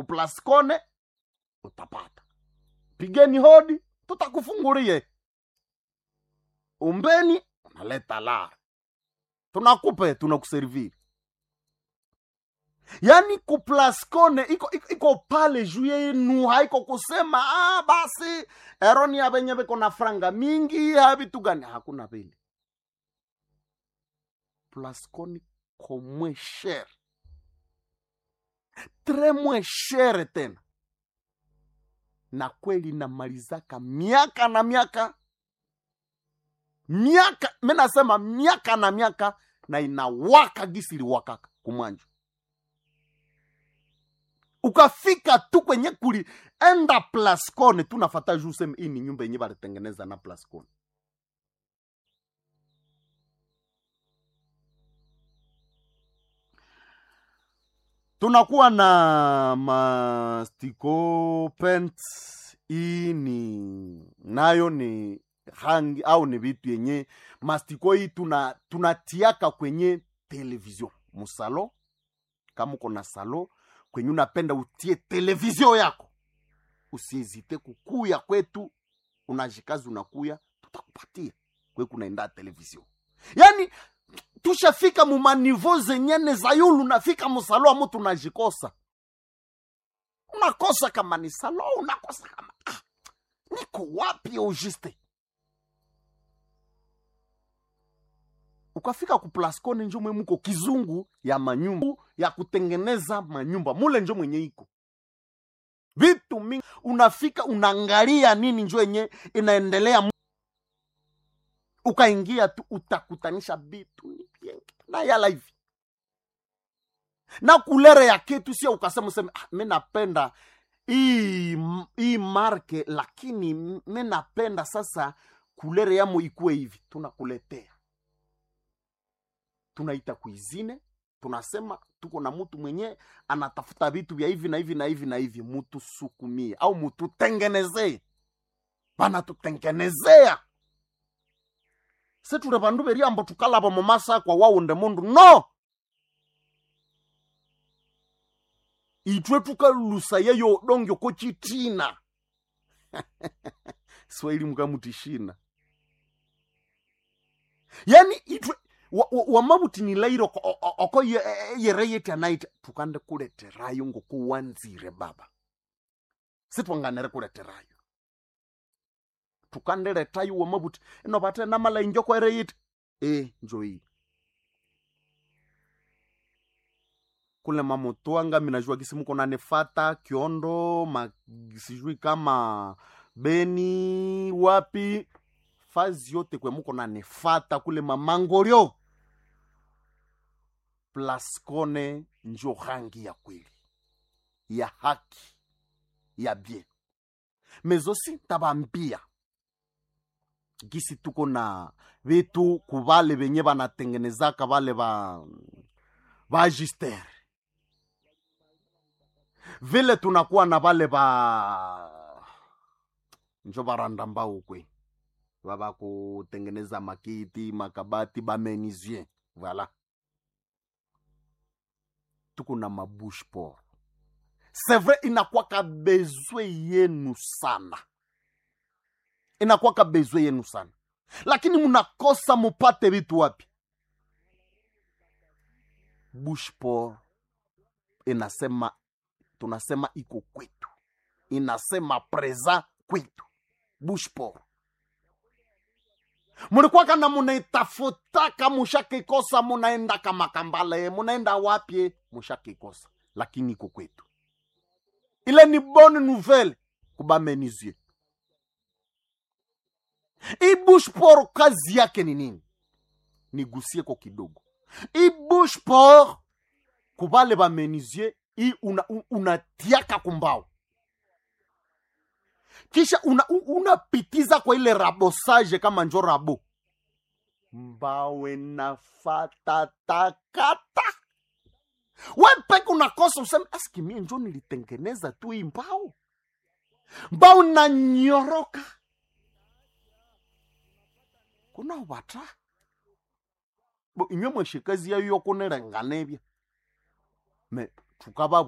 Kuplascone utapata. Pigeni hodi, tutakufungulie. Umbeni unaleta lara, tunakupe, tunakuserviri. Yani Kuplascone iko pale juu yenu, haiko kusema basi eroni ya benye beko na franga mingi habitu gani, hakuna vile. Plascone ko moins cher, très moins cher tena, na kweli namalizaka miaka na miaka, mimi nasema miaka na miaka, na inawaka gisiri wakaka kumwanjo. Ukafika tu kwenye kuli enda Plascone, tunafata juu sema hii ni nyumba yenye balitengeneza na Plascone. Tunakuwa na mastiko paint, hii ni nayo ni rangi au ni vitu yenye mastiko hii tunatiaka kwenye television musalo. Kama uko na salo kwenye unapenda utie television yako, usiezite kukuya kwetu, unajikazi unakuya, tutakupatia kwe kunaenda television. Yani tushafika mu maniveau zenyene za yulu, nafika musalo amu tunajikosa. Unakosa kama ni salo, unakosa kama niko wapi ujiste. Ukafika ku Plascone njo mwe muko kizungu ya manyumba, ya kutengeneza manyumba. Mule njo mwenye iko vitu mingi, unafika unaangalia nini njo yenye inaendelea. Ukaingia tu utakutanisha vitu na ya live na kulere ya ketu, sio ukasema mimi napenda hii marke, lakini mimi napenda sasa kulere yamo ikuwe hivi. Tunakuletea, tunaita kuizine, tunasema tuko na mtu mwenye anatafuta vitu vya hivi na hivi na hivi na hivi, mtu sukumie au mtu tengenezee. Bana tutengenezea. Setu rebandu beri ambo tukalaba mu masa kwa wao nde mundu no. Itwe tukalusa yeyo dongyo ko chitina. Swahili mukamutishina. Yani itwe wamabuti ni lairo oko yereyete anaita tukande kuleterayo ngo kuwanzire baba. Sitwanganere kuleterayo. Tukandele tayo wamabuti ino bate namala injoko ereyete njoi. Kule mamotoanga minajua kisimu kona nefata Kiondo sijui kama Beni wapi, fazi yote kwe muko na nefata kule Mamangoryo. Plascone njo rangi ya kweli, ya haki, ya bien. Mezosi tabambia gisi tuko na vitu kubale benye banatengenezaka bale ba Gister. Vile tunakuwa na bale njo baranda mbao kwe baba kutengeneza makiti, makabati, ba menuisier. Voilà. Tuko na mabouche port. C'est vrai, inakuwa ka besoin yenu sana. Inakuwa ka besoin yenu sana. Lakini munakosa mupate vitu wapi? Bouche port inasema, tunasema iko kwetu. Inasema preza kwetu. Bouche port. Mulikuwa kana munaitafutaka mushakikosa, munaenda kama Kambale, munaenda wapi mushakikosa, lakini iko kwetu. Ile ni bonne nouvelle kuba menuisier. I bouche port kazi yake ni nini? Nigusie ko kidogo. I bouche port kubale ba menuisier unatiaka kumbao. Kisha unapitiza kwa ile rabosage kama njo rabo. Mbawe nafata takata. Wepe unakosa useme aski mie njo nilitengeneza tu hii mbao. Mbao na nyoroka. Kuna wata. Bo inyo mweshikazi ya yuyo kunerenganebya. Me tukababu.